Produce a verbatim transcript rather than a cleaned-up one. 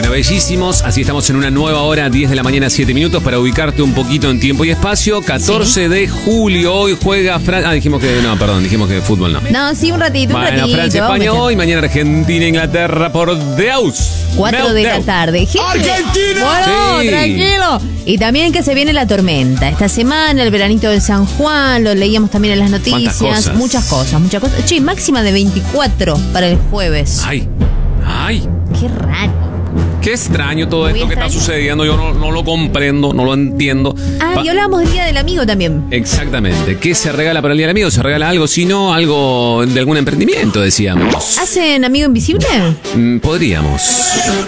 Bueno, bellísimos. Así estamos en una nueva hora, diez de la mañana, siete minutos, para ubicarte un poquito en tiempo y espacio. catorce de julio, hoy juega Francia. Ah, dijimos que no, perdón, dijimos que fútbol no. No, sí, un ratito, un bueno, ratito. Francia, España hoy, mañana Argentina, Inglaterra por Deus. Cuatro de la tarde. Gente, ¡Argentina! Bueno, Sí. tranquilo. Y también que se viene la tormenta. Esta semana, el veranito del San Juan, lo leíamos también en las noticias. Cosas? Muchas cosas, muchas cosas. Che, máxima de veinticuatro para el jueves. Ay, ay. Qué raro. Qué extraño todo Muy esto que está extraño. sucediendo. Yo no, no lo comprendo, no lo entiendo. Ah, Pa- y hablábamos del Día del Amigo también. Exactamente. ¿Qué se regala para el Día del Amigo? ¿Se regala algo? Si no, algo de algún emprendimiento, decíamos. ¿Hacen Amigo Invisible? Mm, Podríamos.